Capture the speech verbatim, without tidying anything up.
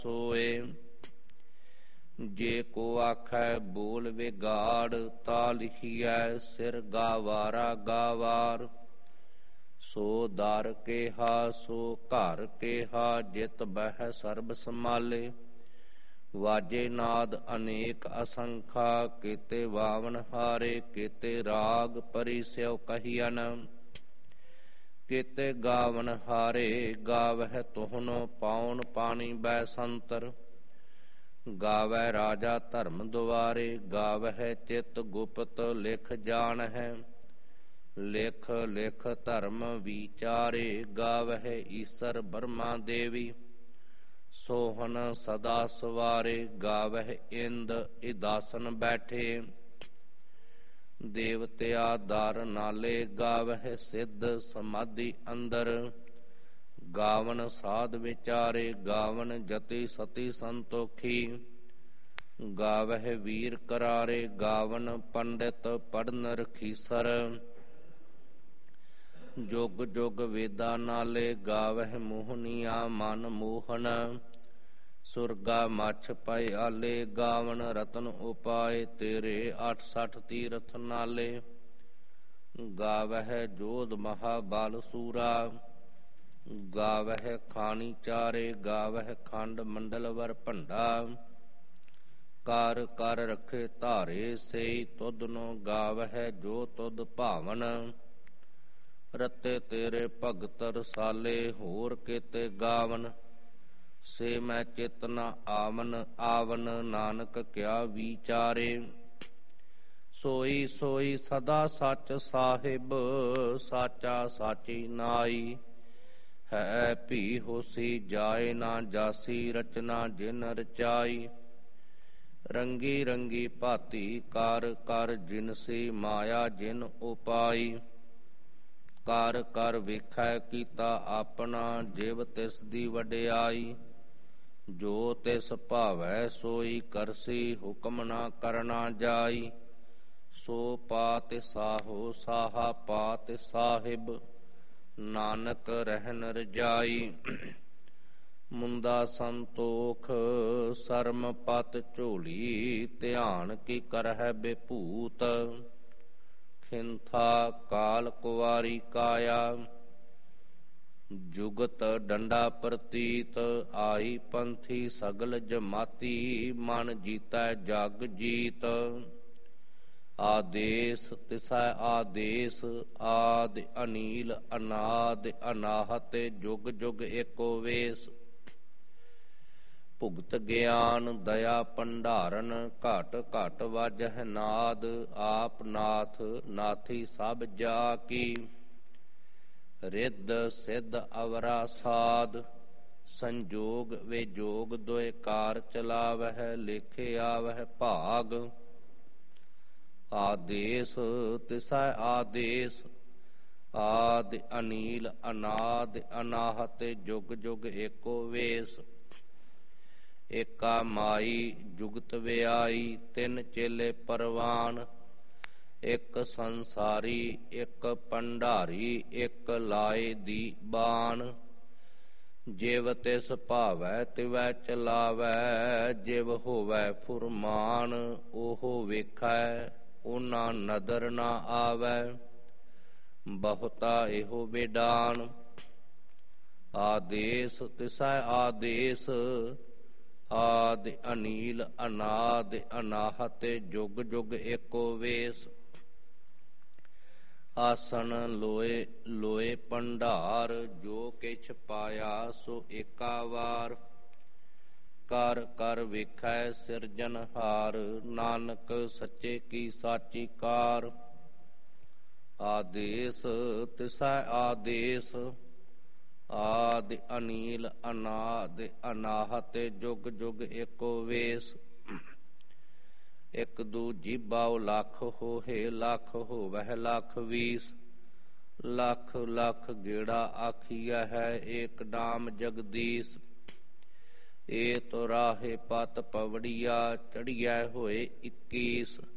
सोए। जे को आखै बोल विगाड़, ता लिखिਐ सिर गावारा गावार। सो दर केहा सो घर केहा, जित बह सर्ब समाले। वाजे नाद अनेक असंखा, केते वावन हारे केते राग परिस्यो कहियन। केते गावन हारे गावह तुहनो, पाउन पानी बैसंतर। गावै राजा धर्म दुआरे, गावह चित गुप्त लिख जानहै। लिख लिख धर्म विचारे, गावह ईसर ब्रह्मा देवी। सोहन सदा सवारे, गावह इंद इदासन बैठे। देवत्या दर नाले, गावह सिद्ध समाधि अंदर। गावन साध विचारे, गावन जति सती संतोखी। गावह वीर करारे, गावन पंडित पढ़न रखीसर। जुग जुग वेदा नाले, गावह मोहनिया मन मोहन। सुरगा मछ पयाले, गावन रतन उपाय तेरे। अठ सठ तीरथ नाले, गावह जोध महाबल सूरा। गावह खानी चारे, गावह खंड मंडल वर भंडा। कर कर रखे धारे से, तुदनो गावह जो तुद भावन। रते तेरे भगत रसाले, होर केते गावन। से मैं चित न आवन आवन, नानक क्या विचारे। सोई सोई सदा सच साहिब, साचा साची नाई। है भी होसी जाए ना जासी, रचना जिन रचाई। रंगी रंगी भाती कर कर, जिनसी माया जिन उपाई। कर कर वेखै कीता अपना, जिव तिस दी वड्याई। जो तिस भावै सोई करसी, हुक्म ना करना जाई। सो पात साहो साहा पात साहिब, नानक रहन रजाई। मुंदा संतोख सरम पत झोली, ध्यान की करह बेभूत। खिंथा काल कुवारी काया, जुगत डंडा प्रतीत। आई पंथी सगल जमाती, मन जीतै जग जीत। आदेश तिसै आदेश, आदि अनील अनाद अनाहत। जुग जुग एको वेश, भुगत ज्ञान दया भंडारन। घट घट वाजह नाद, आप नाथ नाथी सब जा की। रिद्ध सिद्ध अवरा साध, संजोग विजोग दोए कार चलावह। लेखे आवह भाग, आदेश तिसै आदेश। आदि अनील अनाद अनाहत, जुग जुग एको वेश। एका माई जुगत व्याई, तिन चेले परवान। एक संसारी एक भंडारी, एक लाए दी बान। जिव तिस भावै तिवै चलावै, जिव होवै फुरमान। ओहो वेखै ओना नदर ना आवै, बहुता एहो बेडान। आदेश तिसै आदेश, आदि अनील अनाद अनाहत। जुग जुग एको वेश। आसन लोए लोए भंडार, जो किछ पाया सो एका वार। कर कर वेखै सिरजनहार, नानक सच्चे की साची कार। आदेश तिसै आदेश, आदि अनील अनाद अनाहत। जुग जुग एको वेश। एक दू जीबाओ लख होहे, लख होवह लख बीस। लख लख गेड़ा आखिया है, एक नाम जगदीश। ए तो राहे पत पवड़िया, चढ़िया होए इक्कीस।